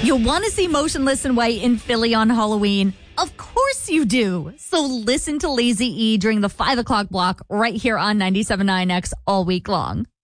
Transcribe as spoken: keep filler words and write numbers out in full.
You want to see Motionless in White in Philly on Halloween? Of course you do. So listen to Lazy E during the five o'clock block right here on ninety-seven point nine X all week long.